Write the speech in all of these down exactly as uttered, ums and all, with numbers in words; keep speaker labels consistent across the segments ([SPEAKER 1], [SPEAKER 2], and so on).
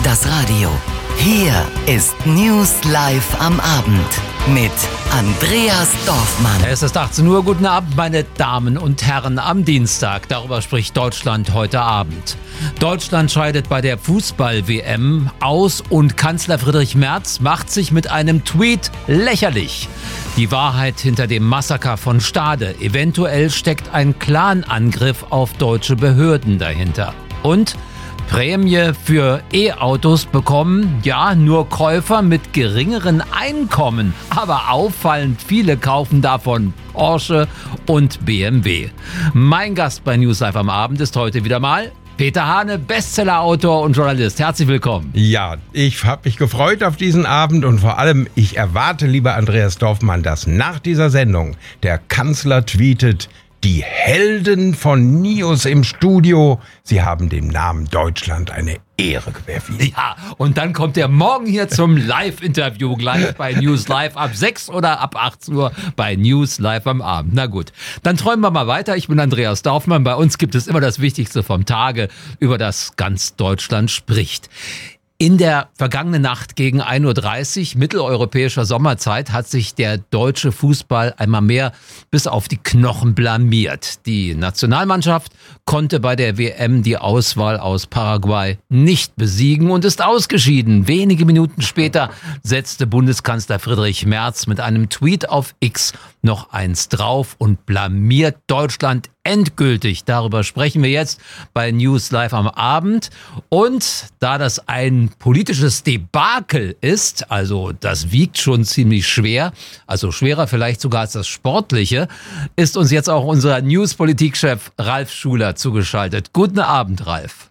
[SPEAKER 1] das Radio. Hier ist News Live am Abend mit Andreas Dorfmann.
[SPEAKER 2] Es ist achtzehn Uhr. Guten Abend, meine Damen und Herren. Am Dienstag, darüber spricht Deutschland heute Abend. Deutschland scheidet bei der Fußball-W M aus und Kanzler Friedrich Merz macht sich mit einem Tweet lächerlich. Die Wahrheit hinter dem Massaker von Stade. Eventuell steckt ein Clanangriff auf deutsche Behörden dahinter. Und Prämie für E-Autos bekommen, ja, nur Käufer mit geringeren Einkommen. Aber auffallend viele kaufen davon Porsche und B M W. Mein Gast bei News Live am Abend ist heute wieder mal Peter Hane, Bestsellerautor und Journalist. Herzlich willkommen.
[SPEAKER 3] Ja, ich habe mich gefreut auf diesen Abend und vor allem, ich erwarte, lieber Andreas Dorfmann, dass nach dieser Sendung der Kanzler tweetet: Die Helden von Nius im Studio, sie haben dem Namen Deutschland eine Ehre bewiesen.
[SPEAKER 2] Ja, und dann kommt er morgen hier zum Live-Interview gleich bei News Live ab sechs oder ab achtzehn Uhr bei News Live am Abend. Na gut, dann träumen wir mal weiter. Ich bin Andreas Dorfmann. Bei uns gibt es immer das Wichtigste vom Tage, über das ganz Deutschland spricht. In der vergangenen Nacht gegen ein Uhr dreißig mitteleuropäischer Sommerzeit hat sich der deutsche Fußball einmal mehr bis auf die Knochen blamiert. Die Nationalmannschaft konnte bei der W M die Auswahl aus Paraguay nicht besiegen und ist ausgeschieden. Wenige Minuten später setzte Bundeskanzler Friedrich Merz mit einem Tweet auf X noch eins drauf und blamiert Deutschland endgültig. Darüber sprechen wir jetzt bei News Live am Abend. Und da das ein politisches Debakel ist, also das wiegt schon ziemlich schwer, also schwerer vielleicht sogar als das Sportliche, ist uns jetzt auch unser News-Politikchef Ralf Schuler zugeschaltet. Guten Abend, Ralf.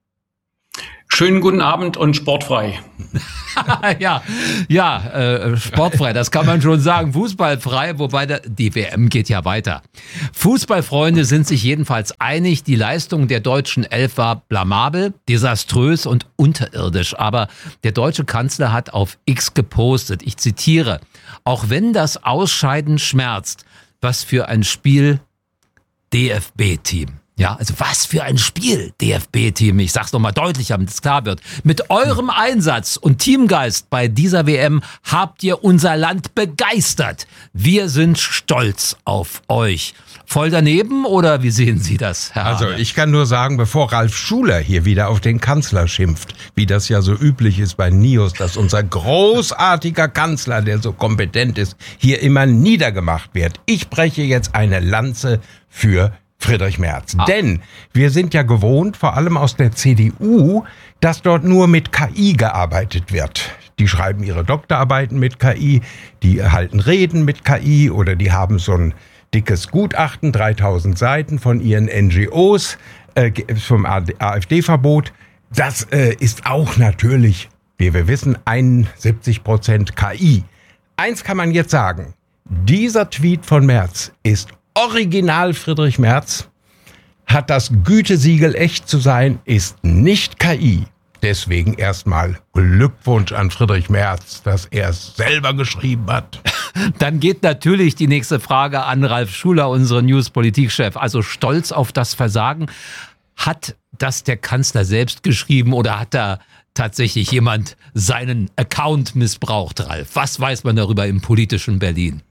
[SPEAKER 4] Schönen guten Abend und sportfrei.
[SPEAKER 2] ja, ja, äh, sportfrei, das kann man schon sagen. Fußballfrei, wobei der, die W M geht ja weiter. Fußballfreunde sind sich jedenfalls einig, die Leistung der deutschen Elf war blamabel, desaströs und unterirdisch. Aber der deutsche Kanzler hat auf X gepostet, ich zitiere: Auch wenn das Ausscheiden schmerzt, was für ein Spiel, D F B-Team. Ja, also was für ein Spiel, D F B-Team. Ich sag's nochmal deutlich, damit es klar wird. Mit eurem Einsatz und Teamgeist bei dieser W M habt ihr unser Land begeistert. Wir sind stolz auf euch. Voll daneben oder wie sehen Sie das, Herr
[SPEAKER 3] Also
[SPEAKER 2] Hane?
[SPEAKER 3] ich kann nur sagen, bevor Ralf Schuler hier wieder auf den Kanzler schimpft, wie das ja so üblich ist bei Nius, dass unser großartiger Kanzler, der so kompetent ist, hier immer niedergemacht wird. Ich breche jetzt eine Lanze für Friedrich Merz. Ah. Denn wir sind ja gewohnt, vor allem aus der C D U, dass dort nur mit K I gearbeitet wird. Die schreiben ihre Doktorarbeiten mit K I, die halten Reden mit K I oder die haben so ein dickes Gutachten, dreitausend Seiten von ihren N G Os, äh, vom A f D-Verbot. Das äh, ist auch natürlich, wie wir wissen, einundsiebzig Prozent K I. Eins kann man jetzt sagen: Dieser Tweet von Merz ist Original Friedrich Merz, hat das Gütesiegel echt zu sein, ist nicht K I. Deswegen erstmal Glückwunsch an Friedrich Merz, dass er es selber geschrieben hat.
[SPEAKER 2] Dann geht natürlich die nächste Frage an Ralf Schuler, unseren News-Politikchef. Also stolz auf das Versagen. Hat das der Kanzler selbst geschrieben oder hat da tatsächlich jemand seinen Account missbraucht, Ralf? Was weiß man darüber im politischen Berlin?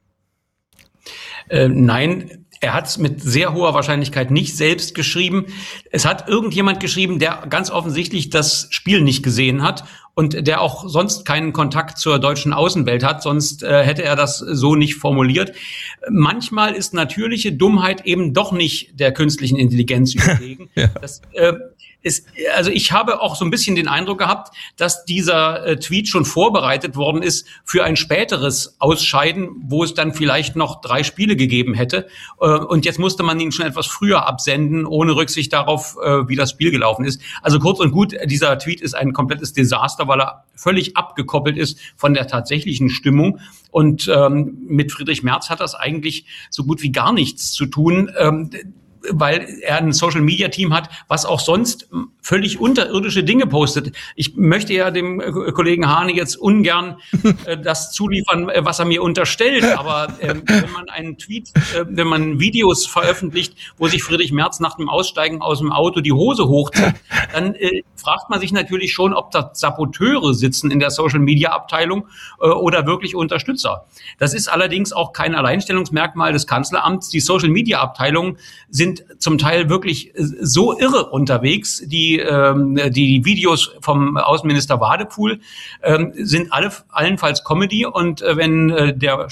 [SPEAKER 4] Äh, nein, er hat es mit sehr hoher Wahrscheinlichkeit nicht selbst geschrieben. Es hat irgendjemand geschrieben, der ganz offensichtlich das Spiel nicht gesehen hat und der auch sonst keinen Kontakt zur deutschen Außenwelt hat, sonst äh, hätte er das so nicht formuliert. Manchmal ist natürliche Dummheit eben doch nicht der künstlichen Intelligenz überlegen. ja. Das äh, ist, also ich habe auch so ein bisschen den Eindruck gehabt, dass dieser äh, Tweet schon vorbereitet worden ist für ein späteres Ausscheiden, wo es dann vielleicht noch drei Spiele gegeben hätte. Äh, und jetzt musste man ihn schon etwas früher absenden, ohne Rücksicht darauf, äh, wie das Spiel gelaufen ist. Also kurz und gut, dieser Tweet ist ein komplettes Desaster, weil er völlig abgekoppelt ist von der tatsächlichen Stimmung. Und ähm, mit Friedrich Merz hat das eigentlich so gut wie gar nichts zu tun. Ähm, weil er ein Social-Media-Team hat, was auch sonst völlig unterirdische Dinge postet. Ich möchte ja dem Kollegen Hane jetzt ungern äh, das zuliefern, was er mir unterstellt, aber äh, wenn man einen Tweet, äh, wenn man Videos veröffentlicht, wo sich Friedrich Merz nach dem Aussteigen aus dem Auto die Hose hochzieht, dann äh, fragt man sich natürlich schon, ob da Saboteure sitzen in der Social-Media-Abteilung äh, oder wirklich Unterstützer. Das ist allerdings auch kein Alleinstellungsmerkmal des Kanzleramts. Die Social-Media-Abteilungen sind zum Teil wirklich äh, so irre unterwegs. Die, ähm, die Videos vom Außenminister Wadepool ähm, sind alle allenfalls Comedy. Und äh, wenn äh, der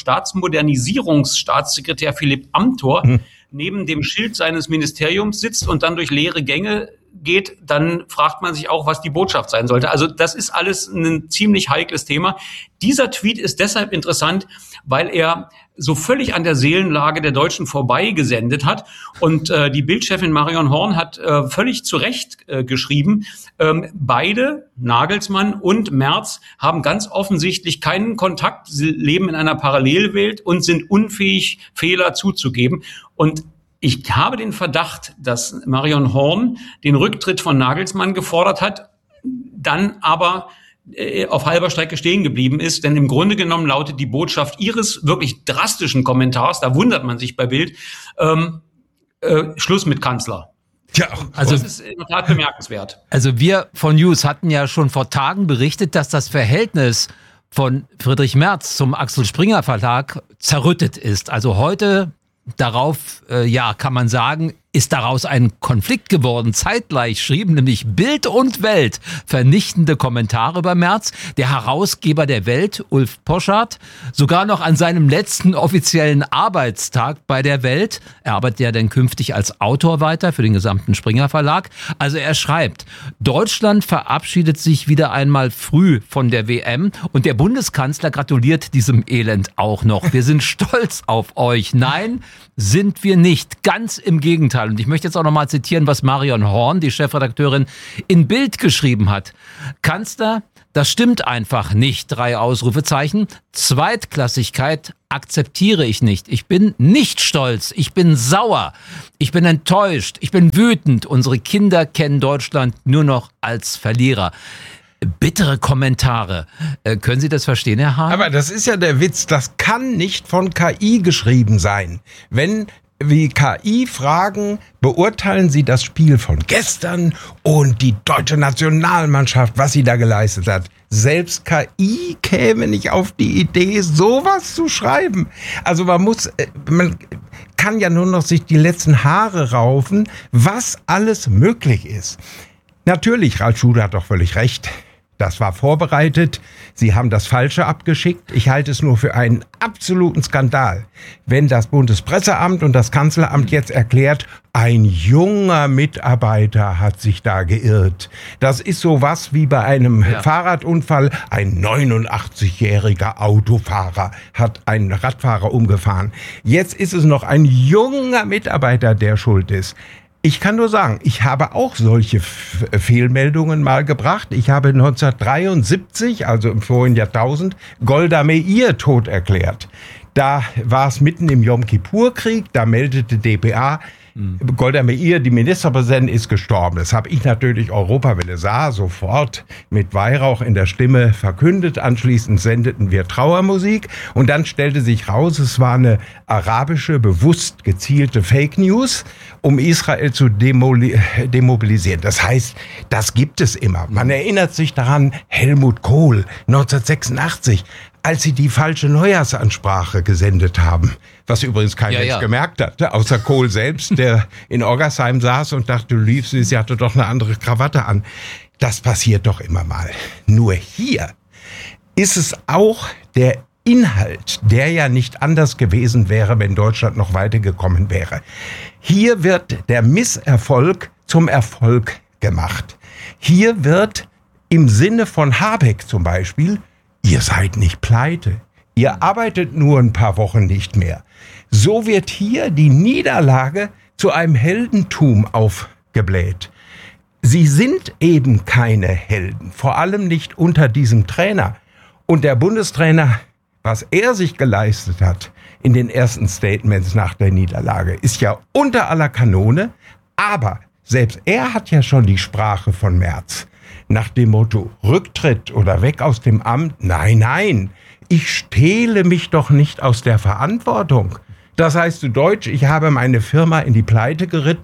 [SPEAKER 4] Staatsmodernisierungsstaatssekretär Philipp Amthor hm. neben dem Schild seines Ministeriums sitzt und dann durch leere Gänge geht, dann fragt man sich auch, was die Botschaft sein sollte. Also das ist alles ein ziemlich heikles Thema. Dieser Tweet ist deshalb interessant, weil er so völlig an der Seelenlage der Deutschen vorbei gesendet hat. Und äh, die Bild-Chefin Marion Horn hat äh, völlig zu Recht äh, geschrieben, ähm, beide, Nagelsmann und Merz, haben ganz offensichtlich keinen Kontakt. Sie leben in einer Parallelwelt und sind unfähig, Fehler zuzugeben. Und ich habe den Verdacht, dass Marion Horn den Rücktritt von Nagelsmann gefordert hat, dann aber äh, auf halber Strecke stehen geblieben ist. Denn im Grunde genommen lautet die Botschaft ihres wirklich drastischen Kommentars, da wundert man sich bei Bild, ähm, äh, Schluss mit Kanzler.
[SPEAKER 2] Ja, also
[SPEAKER 4] das ist in der Tat bemerkenswert.
[SPEAKER 2] Also wir von News hatten ja schon vor Tagen berichtet, dass das Verhältnis von Friedrich Merz zum Axel Springer Verlag zerrüttet ist. Also heute darauf, äh, ja, kann man sagen, ist daraus ein Konflikt geworden. Zeitgleich schrieben nämlich Bild und Welt vernichtende Kommentare über Merz. Der Herausgeber der Welt, Ulf Poschardt, sogar noch an seinem letzten offiziellen Arbeitstag bei der Welt. Er arbeitet ja dann künftig als Autor weiter für den gesamten Springer Verlag. Also er schreibt, Deutschland verabschiedet sich wieder einmal früh von der W M und der Bundeskanzler gratuliert diesem Elend auch noch. Wir sind stolz auf euch. Nein, sind wir nicht. Ganz im Gegenteil. Und ich möchte jetzt auch noch mal zitieren, was Marion Horn, die Chefredakteurin, in Bild geschrieben hat. Kanzler, das stimmt einfach nicht. Drei Ausrufezeichen. Zweitklassigkeit akzeptiere ich nicht. Ich bin nicht stolz. Ich bin sauer. Ich bin enttäuscht. Ich bin wütend. Unsere Kinder kennen Deutschland nur noch als Verlierer. Bittere Kommentare. Äh, können Sie das verstehen, Herr Hahn?
[SPEAKER 3] Aber das ist ja der Witz. Das kann nicht von K I geschrieben sein. Wenn wie K I fragen, beurteilen Sie das Spiel von gestern und die deutsche Nationalmannschaft, was sie da geleistet hat. Selbst K I käme nicht auf die Idee, sowas zu schreiben. Also man muss, man kann ja nur noch sich die letzten Haare raufen, was alles möglich ist. Natürlich, Ralf Schuder hat doch völlig recht. Das war vorbereitet. Sie haben das Falsche abgeschickt. Ich halte es nur für einen absoluten Skandal, wenn das Bundespresseamt und das Kanzleramt jetzt erklärt, ein junger Mitarbeiter hat sich da geirrt. Das ist sowas wie bei einem ja. Fahrradunfall. Ein neunundachtzigjähriger Autofahrer hat einen Radfahrer umgefahren. Jetzt ist es noch ein junger Mitarbeiter, der schuld ist. Ich kann nur sagen, ich habe auch solche F- Fehlmeldungen mal gebracht. Ich habe neunzehnhundertdreiundsiebzig, also im vorigen Jahrtausend, Golda Meir tot erklärt. Da war es mitten im Jom-Kippur-Krieg, da meldete D P A, mhm. Golda Meir, die Ministerpräsidentin, ist gestorben. Das habe ich natürlich Europawelle sah sofort mit Weihrauch in der Stimme verkündet. Anschließend sendeten wir Trauermusik und dann stellte sich raus, es war eine arabische, bewusst gezielte Fake News, um Israel zu demoli- demobilisieren. Das heißt, das gibt es immer. Man erinnert sich daran, Helmut Kohl neunzehnhundertsechsundachtzig, als sie die falsche Neujahrsansprache gesendet haben. Was übrigens kein
[SPEAKER 2] ja,
[SPEAKER 3] Mensch
[SPEAKER 2] ja.
[SPEAKER 3] gemerkt hat, außer Kohl selbst, der in Orgersheim saß und dachte, du liebst sie, sie hatte doch eine andere Krawatte an. Das passiert doch immer mal. Nur hier ist es auch der Inhalt, der ja nicht anders gewesen wäre, wenn Deutschland noch weitergekommen wäre. Hier wird der Misserfolg zum Erfolg gemacht. Hier wird im Sinne von Habeck zum Beispiel, ihr seid nicht pleite, ihr arbeitet nur ein paar Wochen nicht mehr. So wird hier die Niederlage zu einem Heldentum aufgebläht. Sie sind eben keine Helden, vor allem nicht unter diesem Trainer. Und der Bundestrainer, was er sich geleistet hat in den ersten Statements nach der Niederlage, ist ja unter aller Kanone. Aber selbst er hat ja schon die Sprache von Merz. Nach dem Motto Rücktritt oder weg aus dem Amt. Nein, nein, ich stehle mich doch nicht aus der Verantwortung. Das heißt zu Deutsch, ich habe meine Firma in die Pleite geritten,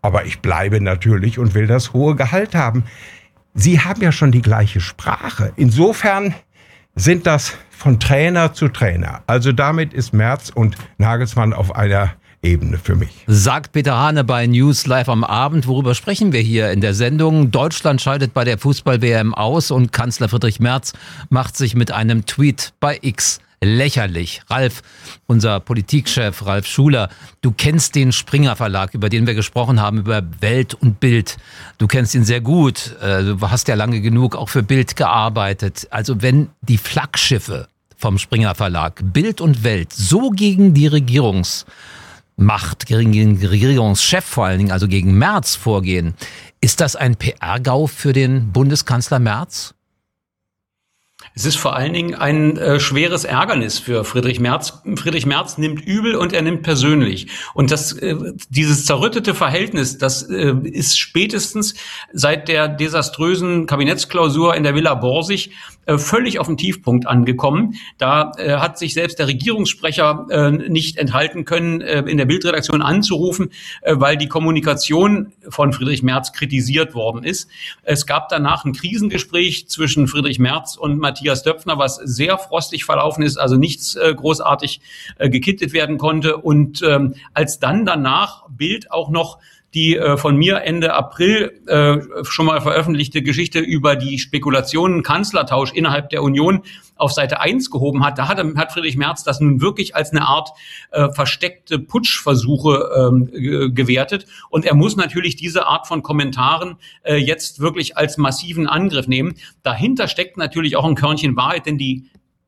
[SPEAKER 3] aber ich bleibe natürlich und will das hohe Gehalt haben. Sie haben ja schon die gleiche Sprache. Insofern sind das von Trainer zu Trainer. Also damit ist Merz und Nagelsmann auf einer Ebene für mich.
[SPEAKER 2] Sagt Peter Hane bei News Live am Abend. Worüber sprechen wir hier in der Sendung? Deutschland scheidet bei der Fußball-W M aus und Kanzler Friedrich Merz macht sich mit einem Tweet bei X lächerlich. Ralf, unser Politikchef Ralf Schuler, du kennst den Springer Verlag, über den wir gesprochen haben, über Welt und Bild. Du kennst ihn sehr gut. Du hast ja lange genug auch für Bild gearbeitet. Also wenn die Flaggschiffe vom Springer Verlag, Bild und Welt, so gegen die Regierungs Macht, gegen den Regierungschef vor allen Dingen, also gegen Merz vorgehen. Ist das ein P R-Gau für den Bundeskanzler Merz?
[SPEAKER 4] Es ist vor allen Dingen ein äh, schweres Ärgernis für Friedrich Merz. Friedrich Merz nimmt übel und er nimmt persönlich. Und das, äh, dieses zerrüttete Verhältnis, das äh, ist spätestens seit der desaströsen Kabinettsklausur in der Villa Borsig äh, völlig auf den Tiefpunkt angekommen. Da äh, hat sich selbst der Regierungssprecher äh, nicht enthalten können, äh, in der Bildredaktion anzurufen, äh, weil die Kommunikation von Friedrich Merz kritisiert worden ist. Es gab danach ein Krisengespräch zwischen Friedrich Merz und Matthias Döpfner, was sehr frostig verlaufen ist, also nichts äh, großartig äh, gekittet werden konnte. Und ähm, als dann danach Bild auch noch die äh, von mir Ende April äh, schon mal veröffentlichte Geschichte über die Spekulationen Kanzlertausch innerhalb der Union auf Seite eins gehoben hat, da hat, hat Friedrich Merz das nun wirklich als eine Art äh, versteckte Putschversuche ähm, g- gewertet. Und er muss natürlich diese Art von Kommentaren äh, jetzt wirklich als massiven Angriff nehmen. Dahinter steckt natürlich auch ein Körnchen Wahrheit, denn die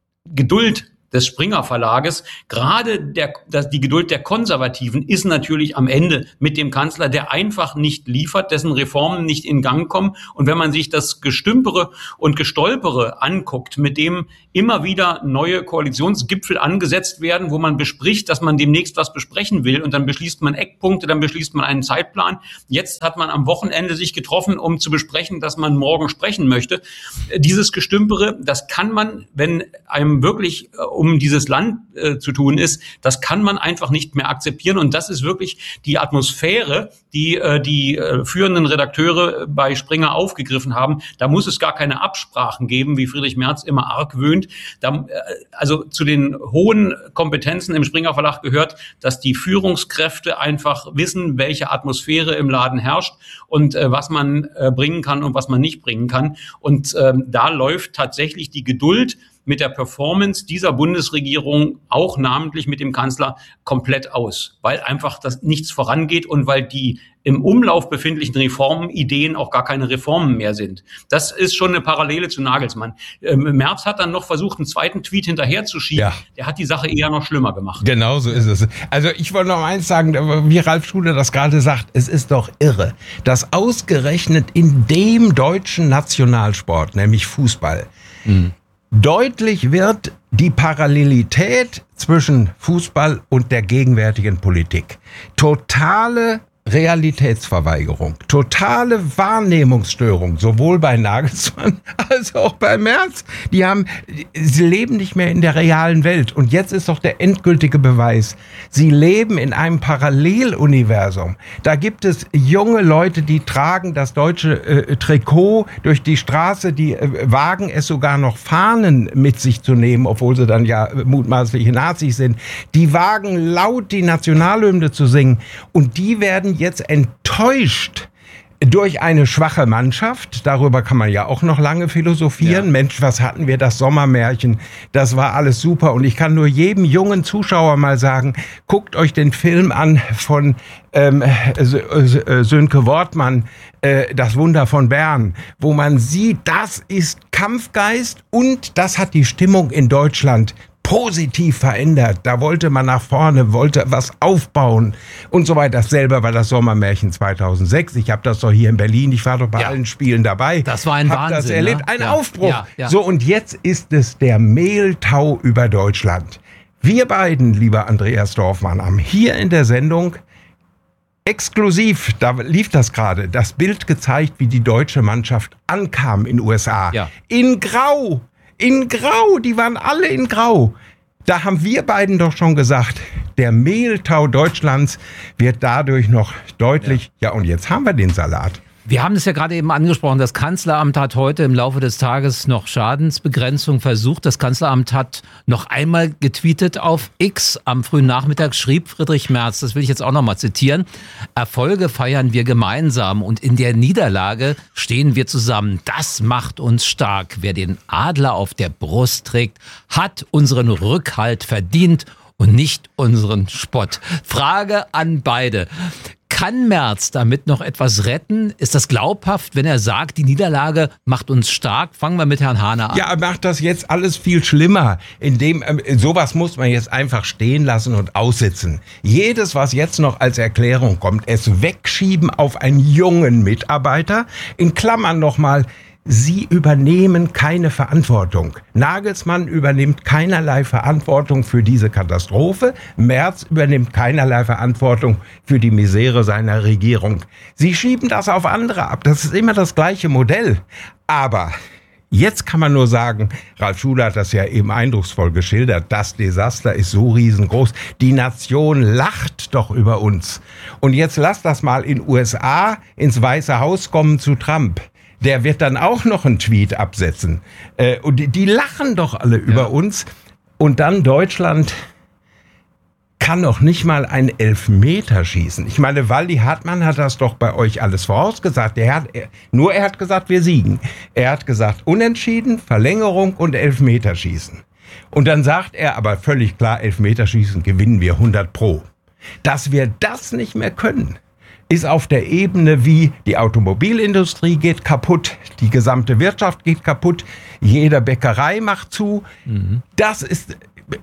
[SPEAKER 4] Geduld des Springer Verlages, gerade der, das, die Geduld der Konservativen ist natürlich am Ende mit dem Kanzler, der einfach nicht liefert, dessen Reformen nicht in Gang kommen. Und wenn man sich das Gestümpere und Gestolpere anguckt, mit dem immer wieder neue Koalitionsgipfel angesetzt werden, wo man bespricht, dass man demnächst was besprechen will und dann beschließt man Eckpunkte, dann beschließt man einen Zeitplan. Jetzt hat man am Wochenende sich getroffen, um zu besprechen, dass man morgen sprechen möchte. Dieses Gestümpere, das kann man, wenn einem wirklich um dieses Land äh, zu tun ist, das kann man einfach nicht mehr akzeptieren. Und das ist wirklich die Atmosphäre, die äh, die äh, führenden Redakteure bei Springer aufgegriffen haben. Da muss es gar keine Absprachen geben, wie Friedrich Merz immer argwöhnt. Da, äh, also zu den hohen Kompetenzen im Springer Verlag gehört, dass die Führungskräfte einfach wissen, welche Atmosphäre im Laden herrscht und äh, was man äh, bringen kann und was man nicht bringen kann. Und äh, da läuft tatsächlich die Geduld mit der Performance dieser Bundesregierung, auch namentlich mit dem Kanzler, komplett aus, weil einfach das nichts vorangeht und weil die im Umlauf befindlichen Reformideen auch gar keine Reformen mehr sind. Das ist schon eine Parallele zu Nagelsmann. Ähm, Merz hat dann noch versucht, einen zweiten Tweet hinterherzuschieben. Ja. Der hat die Sache eher noch schlimmer gemacht.
[SPEAKER 3] Genau so ist es. Also ich wollte noch eins sagen, wie Ralf Schuler das gerade sagt, es ist doch irre, dass ausgerechnet in dem deutschen Nationalsport, nämlich Fußball, mhm. deutlich wird die Parallelität zwischen Fußball und der gegenwärtigen Politik. Totale Realitätsverweigerung, totale Wahrnehmungsstörung, sowohl bei Nagelsmann als auch bei Merz. Die haben, sie leben nicht mehr in der realen Welt. Und jetzt ist doch der endgültige Beweis. Sie leben in einem Paralleluniversum. Da gibt es junge Leute, die tragen das deutsche äh, Trikot durch die Straße, die äh, wagen es sogar noch Fahnen mit sich zu nehmen, obwohl sie dann ja äh, mutmaßliche Nazis sind. Die wagen laut die Nationalhymne zu singen. Und die werden jetzt enttäuscht durch eine schwache Mannschaft. Darüber kann man ja auch noch lange philosophieren. Ja. Mensch, was hatten wir, das Sommermärchen? Das war alles super. Und ich kann nur jedem jungen Zuschauer mal sagen, guckt euch den Film an von ähm, Sönke Wortmann, äh, Das Wunder von Bern, wo man sieht, das ist Kampfgeist und das hat die Stimmung in Deutschland positiv verändert. Da wollte man nach vorne, wollte was aufbauen und so weiter. Dasselbe war das Sommermärchen zweitausendsechs. Ich habe das doch hier in Berlin, ich war doch bei ja. allen Spielen dabei.
[SPEAKER 2] Das war ein hab Wahnsinn. Das erlebt,
[SPEAKER 3] ne? Ein
[SPEAKER 2] ja.
[SPEAKER 3] Aufbruch.
[SPEAKER 2] Ja. Ja.
[SPEAKER 3] So, und jetzt ist es der Mehltau über Deutschland. Wir beiden, lieber Andreas Dorfmann, haben hier in der Sendung exklusiv, da lief das gerade, das Bild gezeigt, wie die deutsche Mannschaft ankam in den U S A.
[SPEAKER 2] Ja.
[SPEAKER 3] In Grau. In Grau, die waren alle in Grau. Da haben wir beiden doch schon gesagt, Der Mehltau Deutschlands wird dadurch noch deutlich, ja, ja und jetzt haben wir den Salat.
[SPEAKER 2] Wir haben es ja gerade eben angesprochen, das Kanzleramt hat heute im Laufe des Tages noch Schadensbegrenzung versucht. Das Kanzleramt hat noch einmal getweetet auf X. Am frühen Nachmittag schrieb Friedrich Merz, das will ich jetzt auch noch mal zitieren, Erfolge feiern wir gemeinsam und in der Niederlage stehen wir zusammen. Das macht uns stark. Wer den Adler auf der Brust trägt, hat unseren Rückhalt verdient und nicht unseren Spott. Frage an beide. Kann Merz damit noch etwas retten? Ist das glaubhaft, wenn er sagt, die Niederlage macht uns stark? Fangen wir mit Herrn Hahner an.
[SPEAKER 3] Ja, er macht das jetzt alles viel schlimmer. Indem, äh, sowas muss man jetzt einfach stehen lassen und aussitzen. Jedes, was jetzt noch als Erklärung kommt, es wegschieben auf einen jungen Mitarbeiter, in Klammern nochmal, Sie übernehmen keine Verantwortung. Nagelsmann übernimmt keinerlei Verantwortung für diese Katastrophe. Merz übernimmt keinerlei Verantwortung für die Misere seiner Regierung. Sie schieben das auf andere ab. Das ist immer das gleiche Modell. Aber jetzt kann man nur sagen, Ralf Schuler hat das ja eben eindrucksvoll geschildert, das Desaster ist so riesengroß. Die Nation lacht doch über uns. Und jetzt lass das mal in U S A ins Weiße Haus kommen zu Trump. Der wird dann auch noch einen Tweet absetzen. Äh, und die, die lachen doch alle ja. über uns. Und dann Deutschland kann noch nicht mal einen Elfmeter schießen. Ich meine, Waldi Hartmann hat das doch bei euch alles vorausgesagt. Er hat, er, nur er hat gesagt, wir siegen. Er hat gesagt, Unentschieden, Verlängerung und Elfmeterschießen. Und dann sagt er aber völlig klar, Elfmeterschießen gewinnen wir hundert pro. Dass wir das nicht mehr können, ist auf der Ebene wie die Automobilindustrie geht kaputt, die gesamte Wirtschaft geht kaputt, jede Bäckerei macht zu. Mhm. Das ist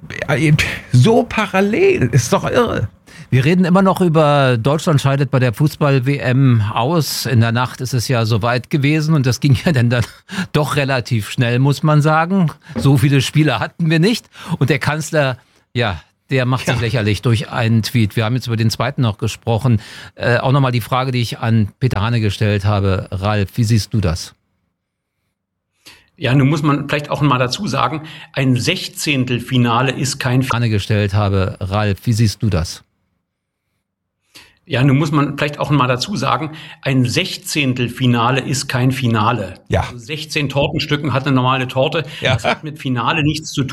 [SPEAKER 3] so parallel, ist doch irre.
[SPEAKER 2] Wir reden immer noch über Deutschland scheidet bei der Fußball-W M aus. In der Nacht ist es ja soweit gewesen und das ging ja dann, dann doch relativ schnell, muss man sagen. So viele Spiele hatten wir nicht und der Kanzler, ja, der macht sich ja. lächerlich durch einen Tweet. Wir haben jetzt über den zweiten noch gesprochen. Äh, auch nochmal die Frage, die ich an Peter Hahne gestellt habe. Ralf, wie siehst du das?
[SPEAKER 4] Ja, nun muss man vielleicht auch mal dazu sagen, ein Sechzehntelfinale ist kein...
[SPEAKER 2] Hahne gestellt habe. Ralf, wie siehst du das?
[SPEAKER 4] Ja, nun muss man vielleicht auch mal dazu sagen, ein Sechzehntelfinale ist kein Finale.
[SPEAKER 3] Ja.
[SPEAKER 4] Also sechzehn Tortenstücken hat eine normale Torte. Ja. Das hat mit Finale nichts zu tun.